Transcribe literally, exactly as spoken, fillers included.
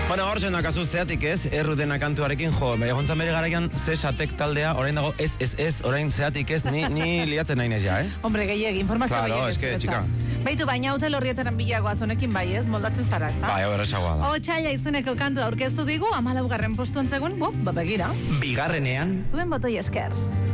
Bueno, hor zen akazu zeatik ez, errudena kantuarekin, jo, egon zamere garaian zesatek taldea, orain dago ez, ez, ez, orain zeatik ez, ni, ni liatzen nahi nez ja, eh? Hombre, gehiag, informazio claro, gehiag. Claro, eske, txika. Baitu, baina hotel horrietaran bilagoa zonekin bai ez, moldatzen zara, ez da? Bai, hori esagoa da. Otsaila izeneko kantu aurkeztu digu, amalaugarren postuan zegoen, bo, ba begira. Bigarrenean. Zuen botoi esker.